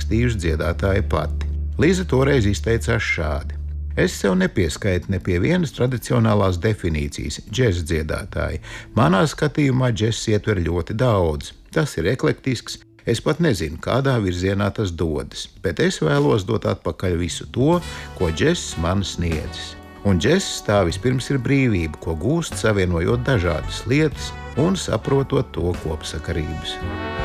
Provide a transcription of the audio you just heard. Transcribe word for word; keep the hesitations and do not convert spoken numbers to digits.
rakstījusi dziedātāja pati. Līza toreiz izteicās šādi: Es sev nepieskaitu ne pie vienas tradicionālās definīcijas džeza dziedātāji. Manā skatījumā džess ietver ļoti daudz. Tas ir eklektisks, es pat nezinu, kādā virzienā tas dodas, bet es vēlos dot atpakaļ visu to, ko džess man sniedzis. Un džess tā vispirms ir brīvība, ko gūst savienojot dažādas lietas un saprotot to kopsakarības.